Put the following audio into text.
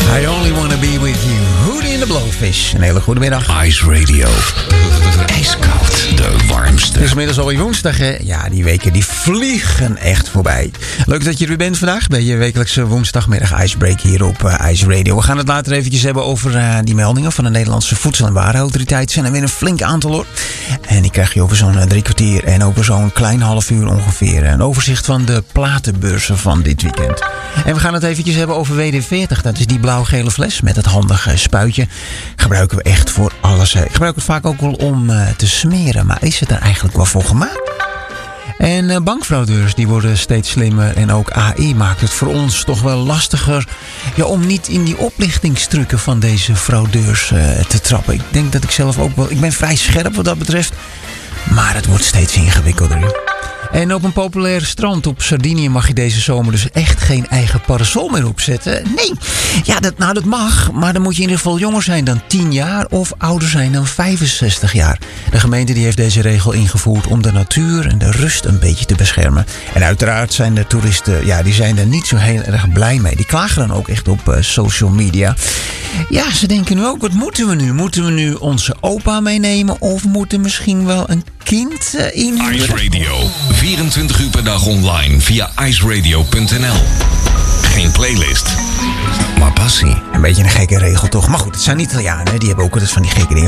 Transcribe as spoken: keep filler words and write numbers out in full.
I only wanna be with you. Hootie in the Blowfish. Een hele goede middag. Ice Radio. IJskoud. De warmste. Het is inmiddels alweer woensdag, hè? Ja, die weken die vliegen echt voorbij. Leuk dat je er bent vandaag bij je wekelijkse woensdagmiddag Icebreak hier op uh, Ice Radio. We gaan het later eventjes hebben over uh, die meldingen van de Nederlandse Voedsel- en Warenautoriteit. Er zijn er weer een flink aantal, hoor. En die krijg je over zo'n uh, drie kwartier en over zo'n klein half uur ongeveer. Een overzicht van de platenbeurzen van dit weekend. En we gaan het eventjes hebben over W D veertig. Dat is die blauw-gele fles met het handige spuitje. Gebruiken we echt voor alles. Ik gebruik het vaak ook wel om uh, te smeren. Maar is het er eigenlijk wel voor gemaakt? En uh, bankfraudeurs die worden steeds slimmer. En ook A I maakt het voor ons toch wel lastiger. Ja, om niet in die oplichtingstrucken van deze fraudeurs uh, te trappen. Ik denk dat ik zelf ook wel... Ik ben vrij scherp wat dat betreft. Maar het wordt steeds ingewikkelder. En op een populair strand op Sardinië mag je deze zomer dus echt geen eigen parasol meer opzetten. Nee, ja, dat, nou dat mag, maar dan moet je in ieder geval jonger zijn dan tien jaar of ouder zijn dan vijfenzestig jaar. De gemeente die heeft deze regel ingevoerd om de natuur en de rust een beetje te beschermen. En uiteraard zijn de toeristen, ja, die zijn er niet zo heel erg blij mee. Die klagen dan ook echt op uh, social media. Ja, ze denken nu ook, wat moeten we nu? Moeten we nu onze opa meenemen of moeten misschien wel een kind uh, inhuren? Ice Radio. vierentwintig uur per dag online via iceradio punt n l. Geen playlist, maar passie. Een beetje een gekke regel toch? Maar goed, het zijn Italianen, die hebben ook altijd van die gekke dingen.